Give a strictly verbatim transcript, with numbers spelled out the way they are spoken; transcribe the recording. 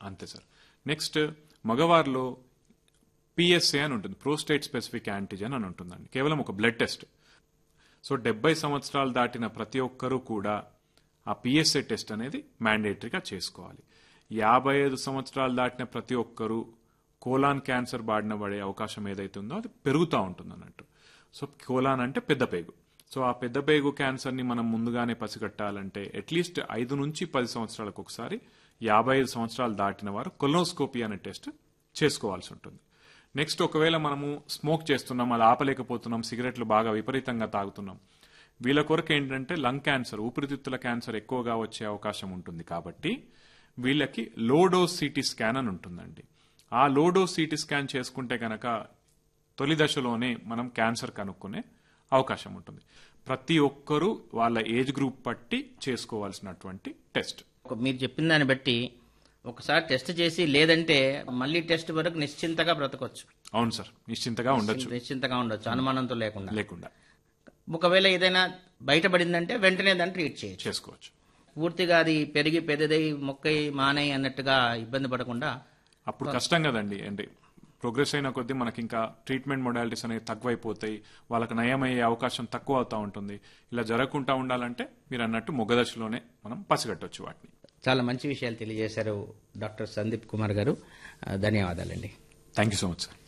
అంతే sir. Next మగవారిలో PSA అని ఉంటుంది, ప్రోస్టేట్ స్పెసిఫిక్ యాంటిజెన్ అని ఉంటుందండి, కేవలం ఒక బ్లడ్ టెస్ట్. సో డెబ్బై సంవత్సరాలు దాటిన ప్రతి ఒక్కరూ కూడా ఆ పిఎస్ఏ టెస్ట్ అనేది మ్యాండేటరీగా చేసుకోవాలి. యాభై ఐదు సంవత్సరాలు దాటిన ప్రతి ఒక్కరూ కోలాన్ క్యాన్సర్ బారిన పడే అవకాశం ఏదైతే ఉందో అది పెరుగుతూ ఉంటుంది అన్నట్టు. సో కోలాన్ అంటే పెద్ద పేగు. సో ఆ పెద్ద పేగు క్యాన్సర్ని మనం ముందుగానే పసిగట్టాలంటే అట్లీస్ట్ ఐదు నుంచి పది సంవత్సరాలకు ఒకసారి యాభై ఐదు సంవత్సరాలు దాటిన వారు కొలోనోస్కోపీ అనే టెస్ట్ చేసుకోవాల్సి ఉంటుంది. నెక్స్ట్, ఒకవేళ మనము స్మోక్ చేస్తున్నాం, అది ఆపలేకపోతున్నాం, సిగరెట్లు బాగా విపరీతంగా తాగుతున్నాం, వీళ్ళ కొరకు ఏంటంటే లంగ్ క్యాన్సర్, ఊపిరితిత్తుల క్యాన్సర్ ఎక్కువగా వచ్చే అవకాశం ఉంటుంది. కాబట్టి వీళ్ళకి లోడోస్ సిటీ స్కాన్ అని ఉంటుందండి. ఆ లోడోస్ సిటీ స్కాన్ చేసుకుంటే కనుక తొలి దశలోనే మనం క్యాన్సర్ కనుక్కునే అవకాశం ఉంటుంది. ప్రతి ఒక్కరూ వాళ్ళ ఏజ్ గ్రూప్ బట్టి చేసుకోవాల్సినటువంటి టెస్ట్. మీరు చెప్పిన దాన్ని బట్టి ఒకసారి టెస్ట్ చేసి లేదంటే మళ్ళీ టెస్ట్ వరకు నిశ్చింతగా బ్రతకొచ్చు. అవును సార్, నిశ్చింతగా ఉండొచ్చు, నిశ్చింతగా ఉండొచ్చు, అనుమానంతో లేకుండా లేకుండా. ఒకవేళ ఏదైనా బయటపడిందంటే వెంటనే దాన్ని ట్రీట్ చేయొచ్చు, చేసుకోవచ్చు. పూర్తిగా అది పెరిగి పెద్దదై మొక్కై మానై అన్నట్టుగా ఇబ్బంది పడకుండా. అప్పుడు కష్టం కదండి, అంటే ప్రోగ్రెస్ అయిన కొద్దీ మనకి ఇంకా ట్రీట్మెంట్ మొడాలిటీస్ అనేవి తక్కువైపోతాయి, వాళ్ళకి నయమయ్యే అవకాశం తక్కువ అవుతూ ఉంటుంది. ఇలా జరగకుండా ఉండాలంటే మీరు అన్నట్టు మొగ్గ దశలోనే మనం పసిగట్టవచ్చు వాటిని. చాలా మంచి విషయాలు తెలియజేశారు డాక్టర్ సందీప్ కుమార్ గారు. ధన్యవాదాలండి. Thank you so much sir.